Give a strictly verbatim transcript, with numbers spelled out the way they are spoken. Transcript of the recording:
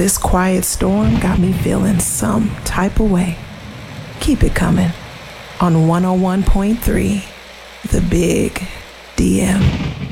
This quiet storm got me feeling some type of way. Keep it coming on one oh one point three, The Big D M.